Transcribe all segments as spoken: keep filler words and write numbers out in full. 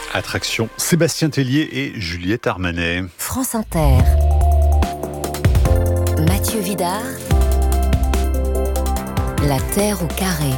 Attraction, Sébastien Tellier et Juliette Armanet. France Inter. Mathieu Vidard. La Terre au carré.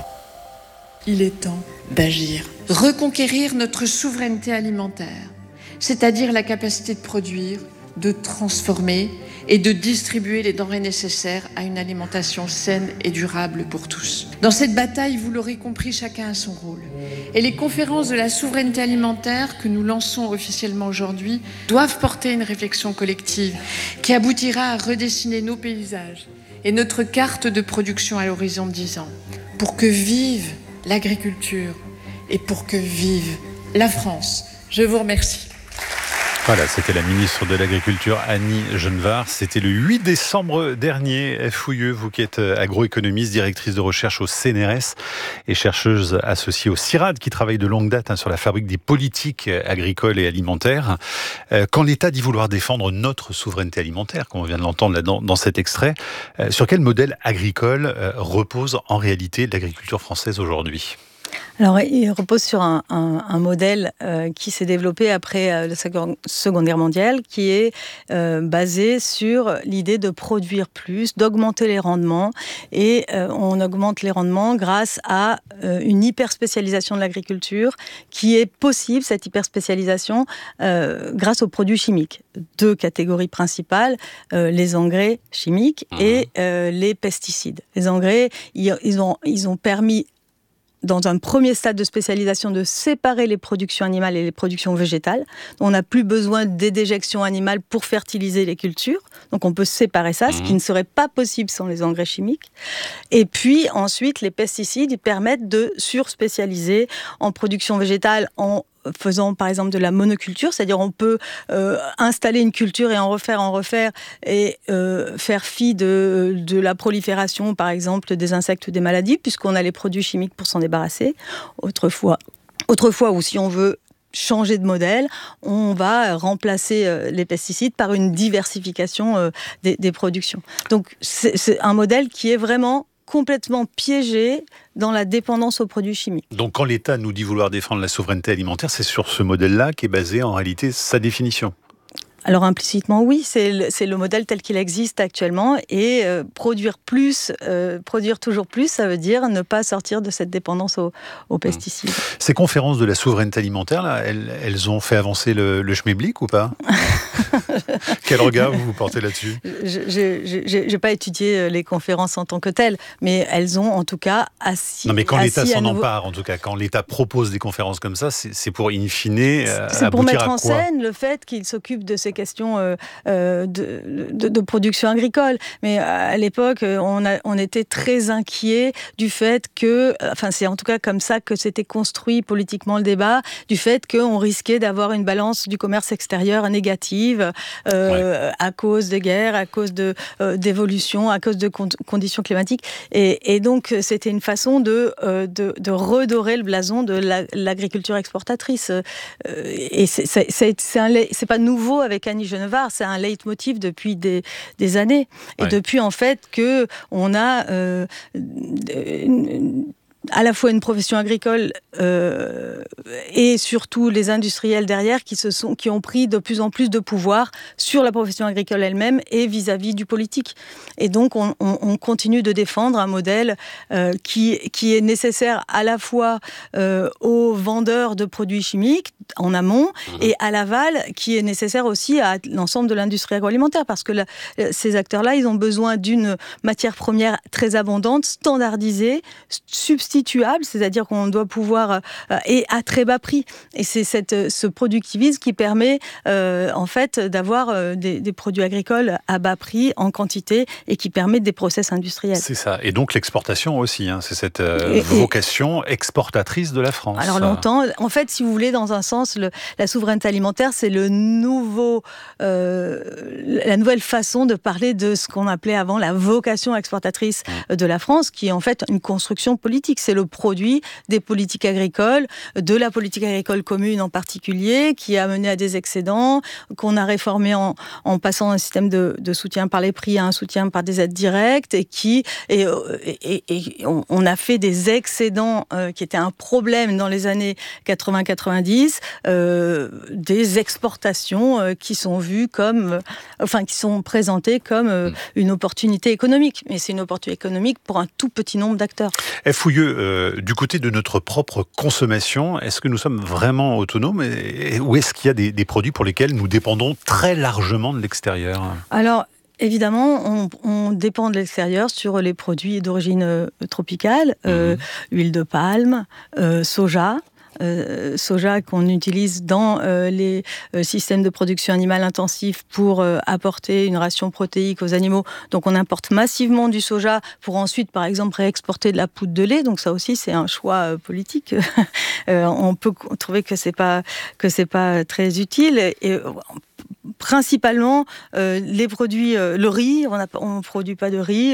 Il est temps d'agir. Reconquérir notre souveraineté alimentaire, c'est-à-dire la capacité de produire, de transformer et de distribuer les denrées nécessaires à une alimentation saine et durable pour tous. Dans cette bataille, vous l'aurez compris, chacun a son rôle. Et les conférences de la souveraineté alimentaire que nous lançons officiellement aujourd'hui doivent porter une réflexion collective qui aboutira à redessiner nos paysages et notre carte de production à l'horizon de dix ans pour que vive l'agriculture et pour que vive la France. Je vous remercie. Voilà, c'était la ministre de l'Agriculture, Annie Genevard. C'était le huit décembre dernier. Fouilleux, vous qui êtes agroéconomiste, directrice de recherche au C N R S et chercheuse associée au CIRAD, qui travaille de longue date hein, sur la fabrique des politiques agricoles et alimentaires. Euh, quand l'État dit vouloir défendre notre souveraineté alimentaire, comme on vient de l'entendre là dans, dans cet extrait, euh, sur quel modèle agricole euh, repose en réalité l'agriculture française aujourd'hui ? Alors, il repose sur un, un, un modèle euh, qui s'est développé après euh, la Seconde Guerre mondiale, qui est euh, basé sur l'idée de produire plus, d'augmenter les rendements. Et euh, on augmente les rendements grâce à euh, une hyperspécialisation de l'agriculture qui est possible, cette hyperspécialisation, euh, grâce aux produits chimiques. Deux catégories principales, euh, les engrais chimiques et euh, les pesticides. Les engrais, ils, ils, ont, ils ont permis dans un premier stade de spécialisation, de séparer les productions animales et les productions végétales. On n'a plus besoin des déjections animales pour fertiliser les cultures. Donc on peut séparer ça, mmh. ce qui ne serait pas possible sans les engrais chimiques. Et puis ensuite, les pesticides, ils permettent de surspécialiser en production végétale, en faisant par exemple de la monoculture, c'est-à-dire on peut euh, installer une culture et en refaire, en refaire et euh, faire fi de, de la prolifération par exemple des insectes ou des maladies puisqu'on a les produits chimiques pour s'en débarrasser. Autrefois, autrefois ou si on veut changer de modèle, on va remplacer euh, les pesticides par une diversification euh, des, des productions. Donc c'est, c'est un modèle qui est vraiment complètement piégé dans la dépendance aux produits chimiques. Donc quand l'État nous dit vouloir défendre la souveraineté alimentaire, c'est sur ce modèle-là qu'est basée en réalité sa définition. Alors implicitement oui, c'est le, c'est le modèle tel qu'il existe actuellement et euh, produire plus, euh, produire toujours plus, ça veut dire ne pas sortir de cette dépendance aux, aux pesticides. Mmh. Ces conférences de la souveraineté alimentaire, là, elles, elles ont fait avancer le, le schmilblick ou pas? Quel regard vous, vous portez là-dessus? Je n'ai pas étudié les conférences en tant que telles, mais elles ont en tout cas assis... Non mais quand l'État s'en nouveau... empare, en tout cas, quand l'État propose des conférences comme ça, c'est, c'est pour in fine euh, c'est pour aboutir mettre à en quoi? scène le fait qu'il s'occupe de ces questions euh, euh, de, de, de production agricole. Mais à l'époque, on, a, on était très inquiets du fait que, enfin c'est en tout cas comme ça que s'était construit politiquement le débat, du fait qu'on risquait d'avoir une balance du commerce extérieur négative euh, ouais. à cause des guerres, à cause de, euh, d'évolution, à cause de con- conditions climatiques. Et, et donc c'était une façon de, euh, de, de redorer le blason de la, l'agriculture exportatrice. Euh, et c'est, c'est, c'est, c'est, un, c'est pas nouveau avec Annie Genevard, c'est un leitmotiv depuis des, des années. Et ouais. depuis, en fait, qu'on a euh, une, à la fois une profession agricole euh, et surtout les industriels derrière qui, se sont, qui ont pris de plus en plus de pouvoir sur la profession agricole elle-même et vis-à-vis du politique. Et donc, on, on, on continue de défendre un modèle euh, qui, qui est nécessaire à la fois euh, aux vendeurs de produits chimiques en amont mmh. et à l'aval, qui est nécessaire aussi à l'ensemble de l'industrie agroalimentaire parce que la, ces acteurs-là, ils ont besoin d'une matière première très abondante, standardisée, substituable, c'est-à-dire qu'on doit pouvoir euh, et à très bas prix. Et c'est cette, ce productivisme qui permet euh, en fait d'avoir euh, des, des produits agricoles à bas prix en quantité et qui permettent des process industriels. C'est ça. Et donc l'exportation aussi. Hein, c'est cette euh, et, vocation exportatrice de la France. Alors longtemps, en fait, si vous voulez, dans un sens, le, la souveraineté alimentaire, c'est le nouveau, euh, la nouvelle façon de parler de ce qu'on appelait avant la vocation exportatrice mmh. de la France, qui est en fait une construction politique. C'est le produit des politiques agricoles, de la politique agricole commune en particulier, qui a mené à des excédents, qu'on a réformé en, en passant d'un système de, de soutien par les prix à un soutien par des aides directes, et qui et, et, et on, on a fait des excédents euh, qui étaient un problème dans les années quatre-vingts quatre-vingt-dix, euh, des exportations euh, qui sont vues comme, euh, enfin qui sont présentées comme euh, une opportunité économique. Mais c'est une opportunité économique pour un tout petit nombre d'acteurs. F. Fouilleux, euh, du côté de notre propre consommation, est-ce que nous sommes vraiment autonomes et, et, ou est-ce qu'il y a des, des produits pour lesquels nous dépendons très largement de l'extérieur ? Alors, évidemment, on, on dépend de l'extérieur sur les produits d'origine euh, tropicale, euh, mmh. huile de palme, euh, soja. Euh, soja qu'on utilise dans euh, les euh, systèmes de production animale intensifs pour euh, apporter une ration protéique aux animaux. Donc on importe massivement du soja pour ensuite, par exemple, réexporter de la poudre de lait. Donc ça aussi, c'est un choix euh, politique. euh, on peut trouver que c'est pas que c'est pas très utile. Et, et principalement euh, les produits, euh, le riz, on ne produit pas de riz,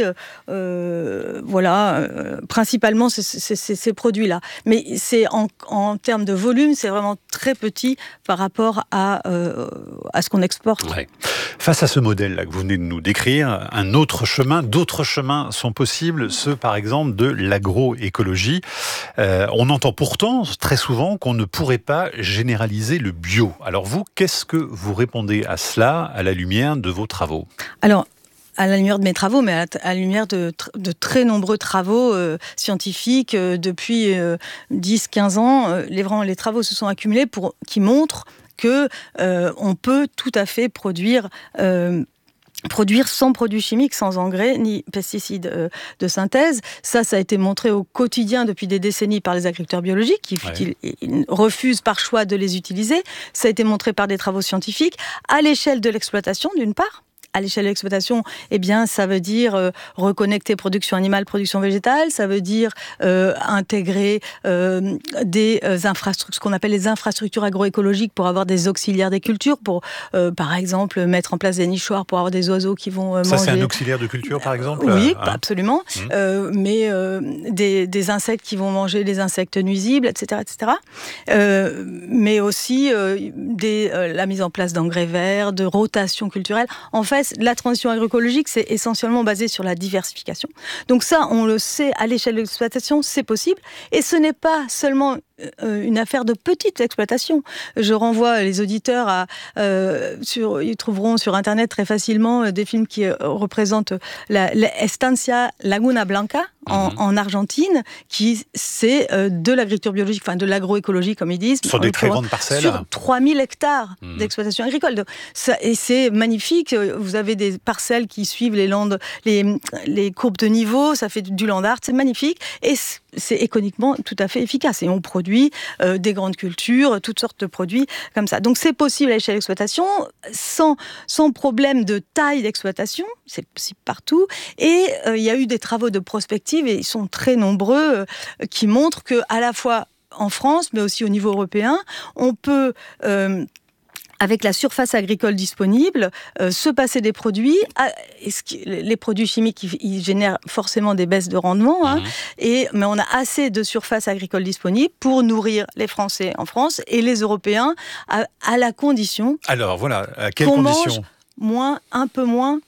euh, voilà, euh, principalement c'est, c'est, c'est ces produits-là. Mais c'est en, en termes de volume, c'est vraiment très petit par rapport à, euh, à ce qu'on exporte. Ouais. Face à ce modèle-là que vous venez de nous décrire, un autre chemin, d'autres chemins sont possibles, ceux par exemple de l'agroécologie. Euh, on entend pourtant très souvent qu'on ne pourrait pas généraliser le bio. Alors vous, qu'est-ce que vous répondez à cela à la lumière de vos travaux ? Alors, à la lumière de mes travaux, mais à la, à la lumière de, de très nombreux travaux euh, scientifiques euh, depuis euh, dix à quinze ans, euh, les, vraiment, les travaux se sont accumulés pour, qui montrent que euh, on peut tout à fait produire euh, produire sans produits chimiques, sans engrais ni pesticides euh, de synthèse. Ça, ça a été montré au quotidien depuis des décennies par les agriculteurs biologiques qui ouais. ils, ils refusent par choix de les utiliser. Ça a été montré par des travaux scientifiques à l'échelle de l'exploitation, d'une part. À l'échelle de l'exploitation, eh bien, ça veut dire euh, reconnecter production animale, production végétale, ça veut dire euh, intégrer euh, des euh, infrastructures, ce qu'on appelle les infrastructures agroécologiques pour avoir des auxiliaires des cultures, pour, euh, par exemple, mettre en place des nichoirs pour avoir des oiseaux qui vont euh, ça, manger... Ça, c'est un auxiliaire de culture, par exemple ? Oui, hein absolument. Mmh. Euh, mais euh, des, des insectes qui vont manger les insectes nuisibles, et cetera, et cetera. Euh, mais aussi euh, des, euh, la mise en place d'engrais verts, de rotation culturelle. En fait, la transition agroécologique, c'est essentiellement basé sur la diversification. Donc ça, on le sait, à l'échelle de l'exploitation, c'est possible. Et ce n'est pas seulement euh, une affaire de petite exploitation. Je renvoie les auditeurs à... Euh, sur, ils trouveront sur Internet très facilement euh, des films qui euh, représentent la, la Estancia Laguna Blanca, en, mmh. en Argentine, qui c'est euh, de l'agriculture biologique, enfin de l'agroécologie, comme ils disent. Sur des très grandes parcelles. Sur trois mille hectares mmh. d'exploitation agricole. Donc, ça, et c'est magnifique. Vous avez des parcelles qui suivent les landes, les, les courbes de niveau, ça fait du land art, c'est magnifique. Et c'est économiquement tout à fait efficace. Et on produit euh, des grandes cultures, toutes sortes de produits comme ça. Donc c'est possible à l'échelle d'exploitation, sans, sans problème de taille d'exploitation, c'est possible partout. Et euh, il y a eu des travaux de prospective, et ils sont très nombreux, euh, qui montrent qu'à la fois en France, mais aussi au niveau européen, on peut... Euh, avec la surface agricole disponible, euh, se passer des produits. À, qui, les produits chimiques, ils, ils génèrent forcément des baisses de rendement, hein, mmh. et, mais on a assez de surface agricole disponible pour nourrir les Français en France et les Européens à, à la condition... Alors voilà, à quelles qu'on conditions ? Mange moins, un peu moins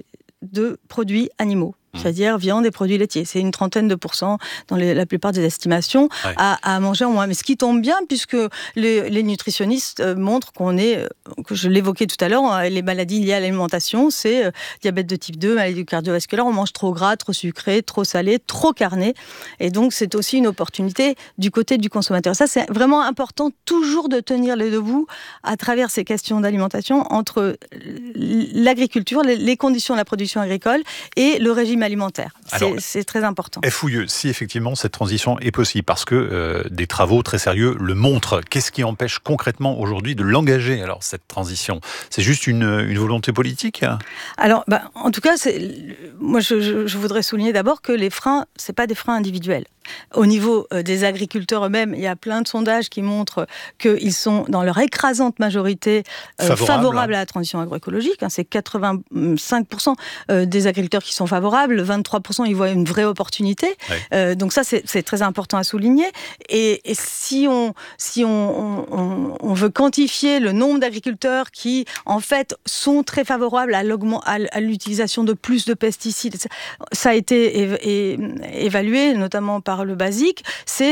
de produits animaux. C'est-à-dire viande et produits laitiers. C'est une trentaine de pourcents dans les, la plupart des estimations ouais. à, à manger en moins. Mais ce qui tombe bien, puisque les, les nutritionnistes euh, montrent qu'on est, euh, que je l'évoquais tout à l'heure, hein, les maladies liées à l'alimentation, c'est euh, diabète de type deux, maladie cardiovasculaire, on mange trop gras, trop sucré, trop salé, trop carné. Et donc c'est aussi une opportunité du côté du consommateur. Ça, c'est vraiment important toujours de tenir les deux bouts à travers ces questions d'alimentation entre l'agriculture, les, les conditions de la production agricole et le régime alimentaire. C'est, c'est très important. F. Fouilleux, si effectivement cette transition est possible, parce que euh, des travaux très sérieux le montrent, qu'est-ce qui empêche concrètement aujourd'hui de l'engager, alors, cette transition ? C'est juste une, une volonté politique ? Alors, bah, en tout cas, c'est, moi je, je, je voudrais souligner d'abord que les freins, ce n'est pas des freins individuels. Au niveau euh, des agriculteurs eux-mêmes, il y a plein de sondages qui montrent qu'ils sont, dans leur écrasante majorité, euh, Favorable. favorables à la transition agroécologique. Hein, c'est quatre-vingt-cinq pour cent des agriculteurs qui sont favorables, vingt-trois pour cent ils voient une vraie opportunité. Ouais. Euh, donc ça, c'est, c'est très important à souligner. Et, et si, on, si on, on, on veut quantifier le nombre d'agriculteurs qui, en fait, sont très favorables à, à, à l'utilisation de plus de pesticides, ça a été é- é- évalué, notamment par le basique, c'est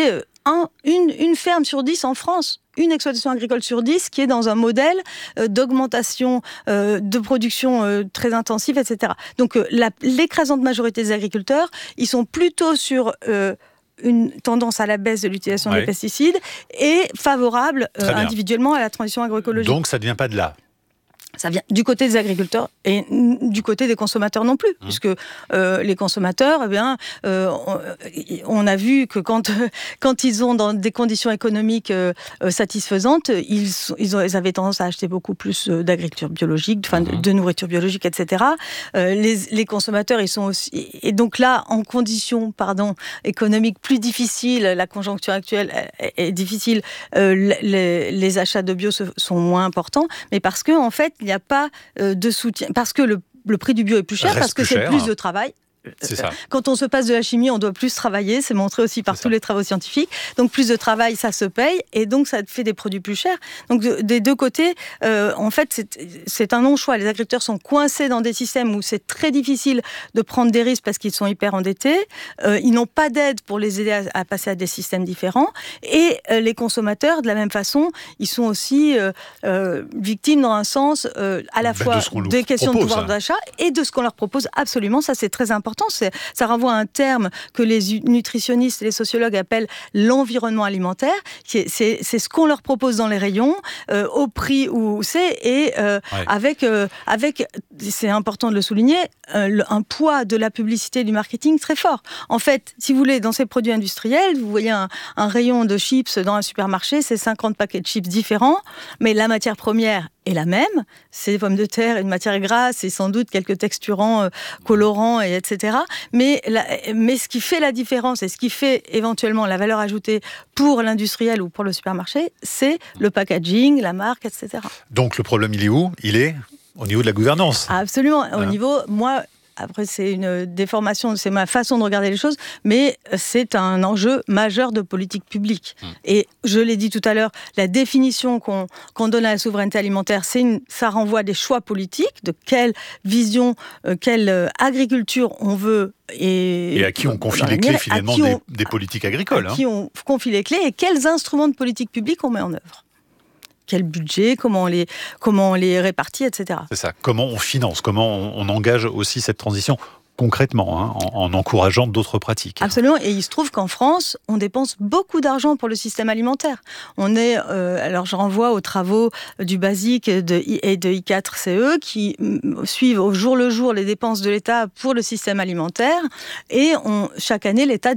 un, une, une ferme sur dix en France, une exploitation agricole sur dix qui est dans un modèle euh, d'augmentation euh, de production euh, très intensive, et cetera. Donc euh, la, l'écrasante majorité des agriculteurs, ils sont plutôt sur euh, une tendance à la baisse de l'utilisation ouais. des pesticides et favorables euh, individuellement à la transition agroécologique. Donc ça ne vient pas de là. Ça vient du côté des agriculteurs et du côté des consommateurs non plus, mmh. puisque euh, les consommateurs, eh bien, euh, on, on a vu que quand, quand ils ont dans des conditions économiques euh, satisfaisantes, ils, ils, ont, ils avaient tendance à acheter beaucoup plus d'agriculture biologique, enfin mmh. de, de nourriture biologique, et cetera. Euh, les, les consommateurs, ils sont aussi... Et donc là, en conditions pardon, économiques plus difficiles, la conjoncture actuelle est, est difficile, euh, les, les achats de bio sont moins importants, mais parce que, en fait, il n'y a pas euh, de soutien, parce que le, le prix du bio est plus cher, Reste parce que plus c'est cher, plus hein. de travail. C'est ça. Quand on se passe de la chimie, on doit plus travailler, c'est montré aussi par c'est tous ça. les travaux scientifiques. Donc plus de travail, ça se paye, et donc ça fait des produits plus chers. Donc de, des deux côtés, euh, en fait, c'est, c'est un non-choix. Les agriculteurs sont coincés dans des systèmes où c'est très difficile de prendre des risques parce qu'ils sont hyper endettés. Euh, ils n'ont pas d'aide pour les aider à, à passer à des systèmes différents. Et euh, les consommateurs, de la même façon, ils sont aussi euh, euh, victimes dans un sens euh, à la ben fois de des questions propose, de pouvoir hein. d'achat et de ce qu'on leur propose. Absolument, ça c'est très important. C'est, ça renvoie à un terme que les nutritionnistes et les sociologues appellent l'environnement alimentaire. C'est, c'est, c'est ce qu'on leur propose dans les rayons, euh, au prix où c'est, et euh, ouais. avec, euh, avec, c'est important de le souligner, euh, le, un poids de la publicité et du marketing très fort. En fait, si vous voulez, dans ces produits industriels, vous voyez un, un rayon de chips dans un supermarché, c'est cinquante paquets de chips différents, mais la matière première est la même, c'est des pommes de terre, une matière grasse et sans doute quelques texturants, euh, colorants, et etc. Mais, la, mais ce qui fait la différence et ce qui fait éventuellement la valeur ajoutée pour l'industriel ou pour le supermarché, c'est le packaging, la marque, et cetera. Donc le problème, il est où ? Il est au niveau de la gouvernance. Absolument. Voilà. Au niveau, moi... Après, c'est une déformation, c'est ma façon de regarder les choses, mais c'est un enjeu majeur de politique publique. Mmh. Et je l'ai dit tout à l'heure, la définition qu'on, qu'on donne à la souveraineté alimentaire, c'est une, ça renvoie à des choix politiques, de quelle vision, euh, quelle euh, agriculture on veut. Et, et à qui on confie les clés, finalement, on, des, des politiques agricoles. À hein. qui on confie les clés et quels instruments de politique publique on met en œuvre. Quel budget, comment on les, comment on les répartit, et cetera. C'est ça. Comment on finance, comment on, on engage aussi cette transition concrètement, hein, en, en encourageant d'autres pratiques. Absolument. Et il se trouve qu'en France, on dépense beaucoup d'argent pour le système alimentaire. On est, euh, alors je renvoie aux travaux du BASIC de, et de I quatre C E qui suivent au jour le jour les dépenses de l'État pour le système alimentaire. Et on, chaque année, l'État